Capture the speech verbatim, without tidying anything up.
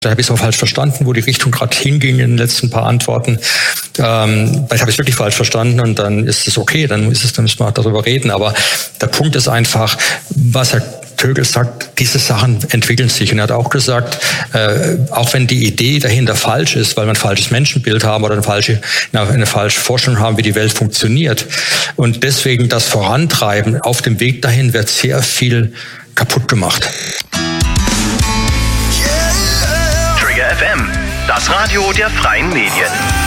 Da habe ich es auch falsch verstanden, wo die Richtung gerade hinging in den letzten paar Antworten. Ähm, vielleicht habe ich es wirklich falsch verstanden und dann ist es okay, dann ist es, dann müssen wir darüber reden. Aber der Punkt ist einfach, was Herr Tögel sagt, diese Sachen entwickeln sich. Und er hat auch gesagt, äh, auch wenn die Idee dahinter falsch ist, weil wir ein falsches Menschenbild haben oder eine falsche, eine, eine falsche Vorstellung haben, wie die Welt funktioniert. Und deswegen das Vorantreiben auf dem Weg dahin wird sehr viel kaputt gemacht. Trigger F M, das Radio der freien Medien.